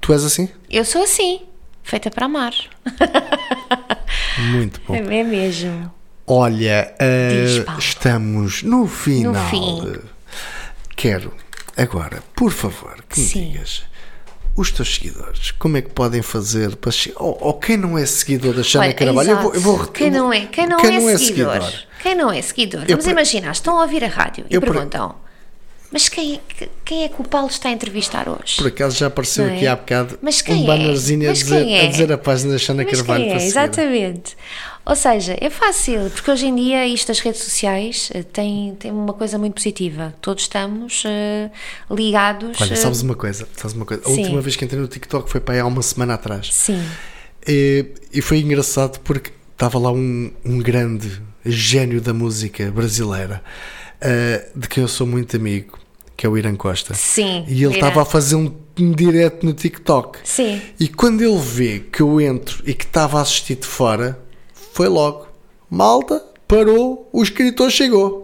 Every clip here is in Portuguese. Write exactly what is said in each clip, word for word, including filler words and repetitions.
Tu és assim? Eu sou assim, feita para amar. Muito bom. É mesmo. Olha, Diz, uh, Paulo. estamos no final. No fim. de- Quero, agora, por favor, que me Sim. digas, os teus seguidores, como é que podem fazer para chegar... Ou, ou quem não é seguidor da Xana Olha, Carvalho, eu exato. vou, eu vou quem não é, quem não é, seguidor, quem não é seguidor, Eu vamos per- imaginar, estão a ouvir a rádio e Eu per- perguntam, mas quem, é que- quem é que o Paulo está a entrevistar hoje? Por acaso já apareceu Não é? aqui há bocado Mas quem um é? bannerzinho a Mas dizer, quem é? a dizer a página da Xana Mas Carvalho quem é? para seguir. Exatamente. Ou seja, é fácil, porque hoje em dia isto das redes sociais eh, tem, tem uma coisa muito positiva. Todos estamos eh, ligados. Olha, eh, sabes uma coisa? Sabes uma coisa? A Sim. última vez que entrei no TikTok foi para aí há uma semana atrás. Sim. E, e foi engraçado porque estava lá um, um grande gênio da música brasileira, eh, de quem eu sou muito amigo, que é o Irã Costa. Sim, E ele o Irã. estava a fazer um, um direto no TikTok. Sim. E quando ele vê que eu entro e que estava a assistir de fora, foi logo: malta, parou, o escritor chegou.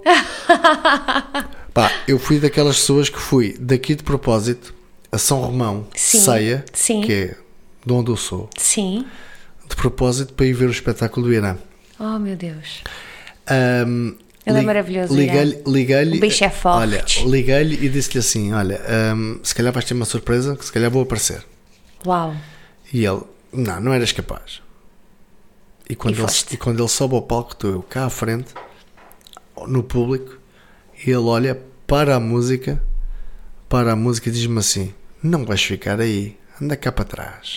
Pá, eu fui daquelas pessoas que fui daqui de propósito a São Romão, Sim, Ceia, sim. que é de onde eu sou, Sim. de propósito para ir ver o espetáculo do Irã. Oh, meu Deus. Ahm, Ele é li- maravilhoso, Liguei-lhe, liguei-lhe, O bicho é forte. olha, liguei-lhe e disse-lhe assim: olha, ahm, se calhar vais ter uma surpresa, que se calhar vou aparecer. Uau. E ele: não, não eras capaz. E quando, E ele, foste. e quando ele sobe ao palco, estou eu cá à frente, no público, e ele olha para a música, para a música e diz-me assim: não vais ficar aí, anda cá para trás.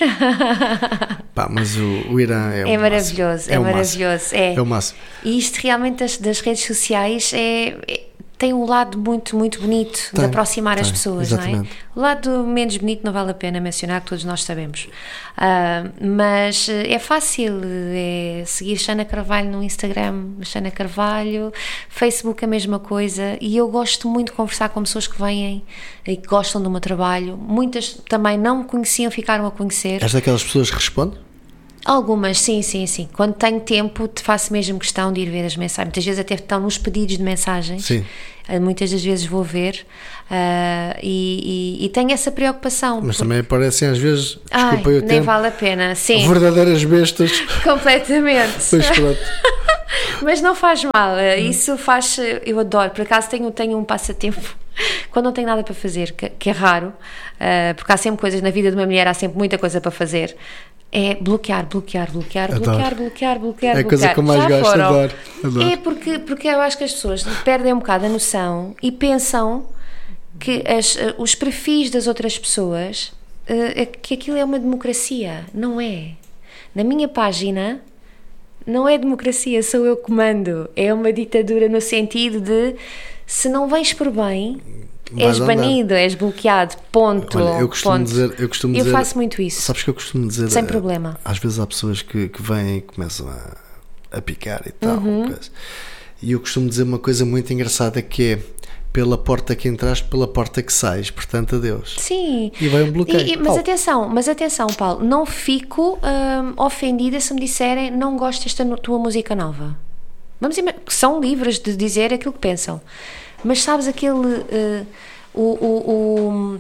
Pá, mas o, o Irã é, o É máximo. maravilhoso, é, o maravilhoso. máximo. É. É o máximo. E isto realmente das, das redes sociais é, é- tem um lado muito, muito bonito de Tem, aproximar as tem, pessoas, não é? exatamente. O lado menos bonito não vale a pena mencionar, que todos nós sabemos. Ah, mas eh, é fácil, é seguir Xana Carvalho no Instagram, Xana Carvalho, Facebook a mesma coisa, e eu gosto muito de conversar com pessoas que vêm e que gostam do meu trabalho. Muitas também não me conheciam, ficaram a conhecer. És daquelas pessoas que respondem? Algumas, sim, sim, sim. Quando tenho tempo, te faço mesmo questão de ir ver as mensagens. Muitas vezes até estão nos pedidos de mensagens. Sim. Uh, Muitas das vezes vou ver uh, e, e- e tenho essa preocupação. Mas porque- também aparecem às vezes, Ai, desculpa eu nem termo, vale a pena. Sim, verdadeiras bestas. completamente. Pois pronto. Mas não faz mal, uh, isso faz, uh, eu adoro. Por acaso tenho, tenho um passatempo quando não tenho nada para fazer, que, que é raro, uh, porque há sempre coisas na vida de uma mulher, há sempre muita coisa para fazer. É bloquear, bloquear, bloquear, Adoro. bloquear, bloquear, bloquear, É a coisa bloquear. que eu mais Já gosto, foram? adoro, adoro. É porque, porque eu acho que as pessoas perdem um bocado a noção e pensam que as, uh, os perfis das outras pessoas, uh, é que aquilo é uma democracia. Não é. Na minha página não é democracia, sou eu que mando. É uma ditadura no sentido de, se não vens por bem, Vais és andar. banido, és bloqueado, ponto. Olha, eu costumo ponto. dizer, eu costumo Eu dizer, faço muito isso. Sabes que eu costumo dizer, Sem eh, problema. às vezes há pessoas que, que vêm e começam a, a picar e tal, Uhum. coisa. E eu costumo dizer uma coisa muito engraçada, que é: pela porta que entraste, pela porta que sais, portanto adeus. Sim. E vai um bloqueio. E- e- mas Paulo. atenção, mas atenção, Paulo, não fico hum, ofendida se me disserem não gosto desta no- tua música nova. Vamos ima- são livres de dizer aquilo que pensam. Mas sabes aquele eh, o, o, o,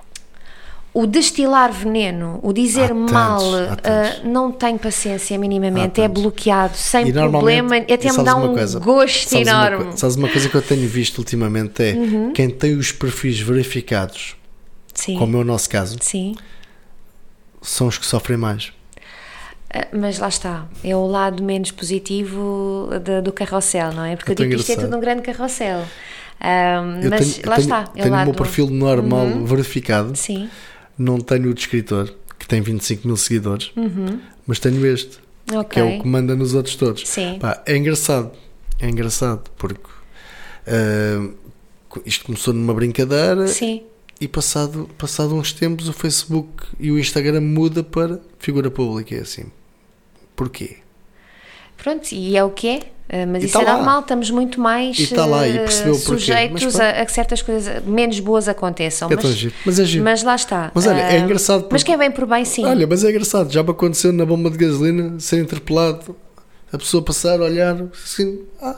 o destilar veneno, o dizer Há tantos, mal, há tantos. eh, não tenho paciência minimamente, Há é tantos. bloqueado, sem E problema, normalmente- até e me sabes dá uma um coisa? gosto Sabes uma enorme. coi- Sabes uma coisa que eu tenho visto ultimamente é: Uhum. quem tem os perfis verificados, Sim, como é o nosso caso, sim. são os que sofrem mais. Ah, Mas lá está, é o lado menos positivo de- do carrossel, não é? Porque É eu tão digo que isto é engraçado. tudo um grande carrossel. Ah, Eu mas tenho, eu lá tenho, está, é o tenho o lado. meu perfil normal Uhum. verificado, Sim, não tenho o de escritor, que tem vinte e cinco mil seguidores, mas tenho este, Uhum. ok. que é o que manda nos outros todos. Sim. Pá, é engraçado, é engraçado, porque ah, isto começou numa brincadeira Sim, e passado, passado uns tempos o Facebook e o Instagram muda para figura pública. É assim, porquê? pronto, e é o que é. Ah, mas E isso tá é lá. normal, estamos muito mais E tá lá, e ah, percebeu o porquê. sujeitos Mas a, a que certas coisas menos boas aconteçam. É mas, tão giro, mas é giro. mas lá está. Mas olha, é Ah, engraçado Mas porque- quem vem por bem, sim. Olha, mas é engraçado, já me aconteceu na bomba de gasolina ser interpelado, a pessoa passar, olhar assim: ah,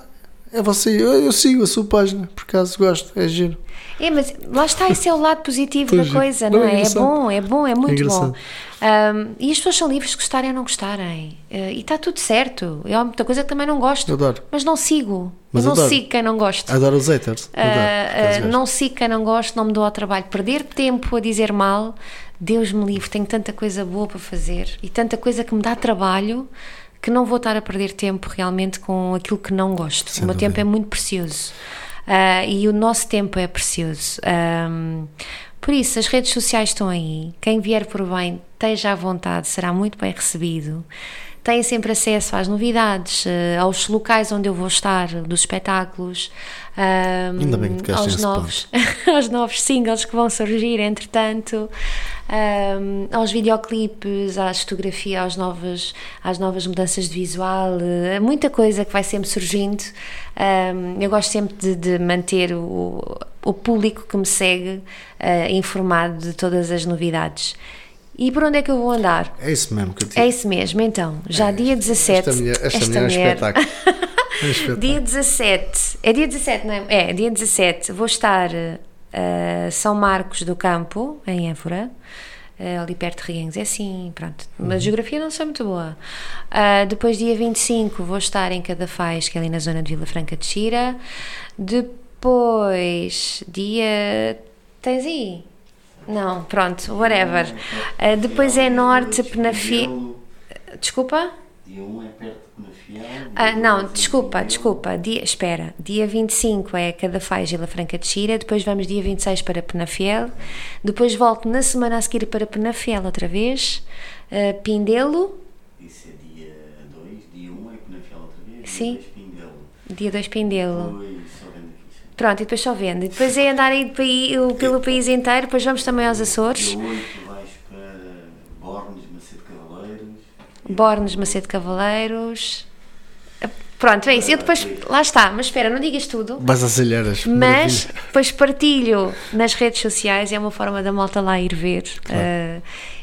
É você, eu, eu sigo a sua página, por acaso gosto, é giro. É, mas lá está, esse é o lado positivo Pois da é. coisa, Não, não é é? É engraçado. bom, é bom, é muito bom. engraçado. Um, e as pessoas são livres de gostarem ou não gostarem. Uh, e está tudo certo. Eu há muita coisa que também não gosto. Eu adoro. Mas não sigo. Mas eu não adoro. sigo quem não gosta. Adoro os haters. Adoro, por acaso Uh, uh, gosto. não sigo quem não gosto, não me dou ao trabalho. Perder tempo a dizer mal, Deus me livre, tenho tanta coisa boa para fazer e tanta coisa que me dá trabalho que não vou estar a perder tempo realmente com aquilo que não gosto. Sem o meu dúvida. tempo é muito precioso. Uh, e o nosso tempo é precioso. Um, por isso, as redes sociais estão aí. Quem vier por bem, esteja à vontade, será muito bem recebido. Tem sempre acesso às novidades, uh, aos locais onde eu vou estar, dos espetáculos, um, Ainda bem que tocaste aos, nesse novos, aos novos singles que vão surgir, entretanto, um, aos videoclipes, às fotografias, às novas, às novas mudanças de visual, uh, muita coisa que vai sempre surgindo. Um, eu gosto sempre de, de manter o, o público que me segue uh, informado de todas as novidades. E por onde é que eu vou andar? É isso mesmo que eu digo. É isso mesmo, então, já dia dezassete. Esta mulher, esta mulher é um espetáculo. É um espetáculo. Dia dezassete, é dia dezassete, não é? É, dia dezassete, vou estar a uh, São Marcos do Campo, em Évora, uh, ali perto de Reguengos, é assim, pronto. Mas a geografia não sou muito boa. Uh, depois, dia vinte e cinco, vou estar em Cadafais, que é ali na zona de Vila Franca de Xira. Depois, dia. Tens aí? Não, pronto, whatever. Uh, depois é Norte, Penafiel. Desculpa? Dia um é perto de Penafiel. Ah, não, desculpa, desculpa. Dia, espera, dia vinte e cinco é Cadafais e Vila Franca de Xira. Depois vamos dia vinte e seis para Penafiel. Depois volto na semana a seguir para Penafiel outra vez. Uh, Pindelo. Isso é dia dois. Dia um é Penafiel outra vez. Sim. Dia dois Pindelo. Dia dois Pindelo. Depois só vendo aqui. Sim. Pronto, e depois só vendo. E depois é andar aí de paí- pelo país inteiro. Depois vamos também aos Açores. Dia oito vais para Bornes, Macedo Cavaleiros. Bornes, Macedo Cavaleiros. Pronto, é isso. Eu depois. Lá está, mas espera, não digas tudo. Vais acelerar as Mas maravilhas. depois partilho nas redes sociais, é uma forma da malta lá ir ver. Uh,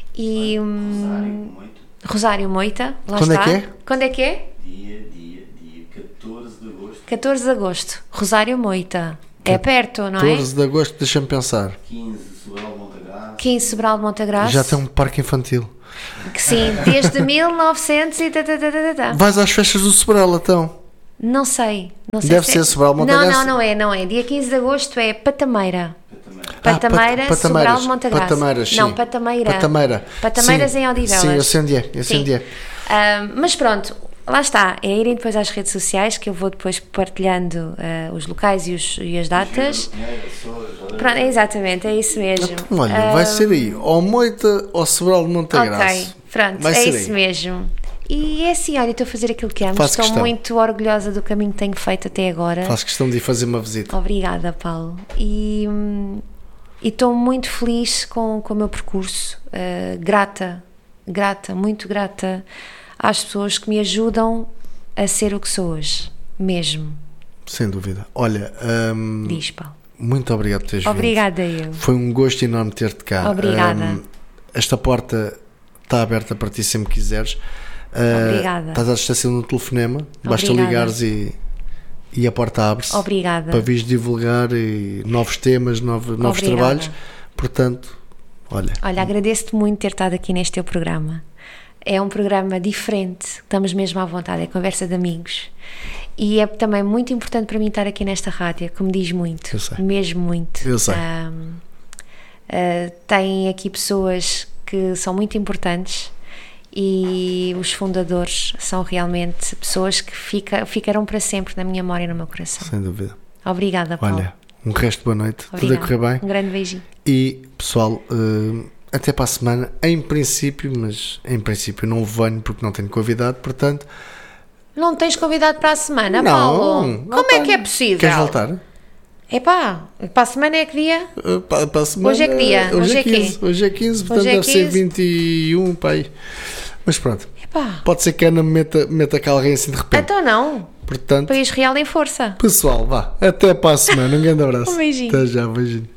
e hum, Rosário, muito. Rosário Moita, lá Quando é está. que é? Quando é que é? Dia, dia, dia catorze de agosto. catorze de agosto, Rosário Moita. É perto, não é? catorze de agosto, deixa-me pensar. quinze Sobral de Montagraça. quinze Sobral de Montagraça. Já tem um parque infantil. Que sim, desde mil e novecentos e tá, tá, tá, tá, tá. Vais às festas do Sobral, então. Não sei. Não sei Deve se ser é... Sobral de Não, Montagraça. não, não é, não é. Dia quinze de agosto é Patameira. Patameira. Patameira, Ah, pat- Sobral de Montagraça. Patameiras, sim. Não, Patameira. Patameira. Patameiras Sim. em Odivelas. Sim, eu sei onde é. Eu sei Sim. onde é. Ah, mas pronto, lá está. É irem depois às redes sociais que eu vou depois partilhando ah, os locais e, os, e as datas. Pronto, é exatamente, é isso mesmo. Então, olha, vai ser aí. Ou Moita ou Sobral de Montagraça. Ok, pronto, Vai é ser isso aí. mesmo. E é assim, olha, estou a fazer aquilo que amo. Faço Estou questão. muito orgulhosa do caminho que tenho feito até agora. Faço questão de ir fazer uma visita. Obrigada, Paulo. E hum, e estou muito feliz com, com o meu percurso. Uh, grata, grata, muito grata às pessoas que me ajudam a ser o que sou hoje. Mesmo. Sem dúvida. Olha, hum, Diz, Paulo. muito obrigado por teres vindo. Obrigada eu. Foi um gosto enorme ter-te cá. Obrigada. Hum, esta porta está aberta para ti sempre que quiseres. Uh, Obrigada. Estás à distância no telefonema. Basta Obrigada. ligares e, e a porta abre-se. Obrigada. Para vires divulgar e novos temas, novos, novos Obrigada. trabalhos. Portanto, olha. Olha, agradeço-te muito ter estado aqui neste teu programa. É um programa diferente, estamos mesmo à vontade, é conversa de amigos. E é também muito importante para mim estar aqui nesta rádio, que me diz muito, Eu sei. mesmo muito. Eu sei. Um, uh, tem aqui pessoas que são muito importantes e os fundadores são realmente pessoas que fica, ficarão para sempre na minha memória e no meu coração. Sem dúvida. Obrigada, Paulo. Olha, um resto de boa noite. Obrigada. Tudo a correr bem. Um grande beijinho. E, pessoal, uh, até para a semana, em princípio, mas em princípio não venho porque não tenho convidado, portanto... Não tens convidado para a semana, não, Paulo? não Como é que é tenho. possível? Queres voltar? Epá, para a semana é que dia? Uh, para, para a semana, Hoje é que dia? Hoje, Hoje é é quê? quinze. Hoje é quinze, portanto Hoje é deve ser quinze. vinte e um, pai. Mas pronto, Epá, pode ser que a Ana me meta, meta cá alguém assim de repente. então não. Portanto, País Real em força. pessoal, vá. Até para a semana. Um grande abraço. Um beijinho. Até já, beijinho.